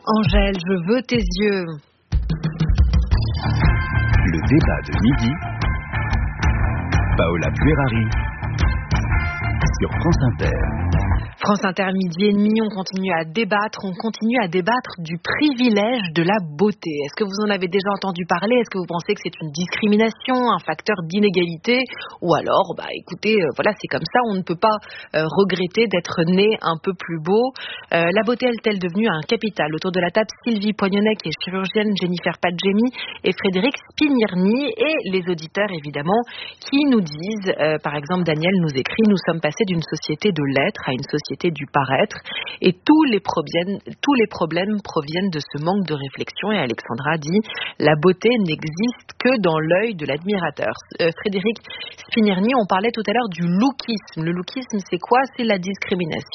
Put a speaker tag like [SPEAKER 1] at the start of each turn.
[SPEAKER 1] Angèle, je veux tes yeux.
[SPEAKER 2] Le débat de midi, Paola Puerari, sur France Inter.
[SPEAKER 1] France Inter, midi et demi, on continue à débattre du privilège de la beauté. Est-ce que vous en avez déjà entendu parler? Est-ce que vous pensez que c'est une discrimination, un facteur d'inégalité? Ou alors, écoutez, voilà, c'est comme ça, on ne peut pas regretter d'être né un peu plus beau. La beauté est-elle devenue un capital? Autour de la table, Sylvie Poignonnet, qui est chirurgienne, Jennifer Padjemi et Frédéric Spignierny, et les auditeurs, évidemment, qui nous disent, par exemple, Daniel nous écrit: nous sommes passés d'une société de l'être à une société du paraître, et tous les problèmes proviennent de ce manque de réflexion. Et Alexandra dit: la beauté n'existe que dans l'œil de l'admirateur. Frédéric Spignierny, on parlait tout à l'heure du lookisme. Le lookisme, c'est quoi? C'est la discrimination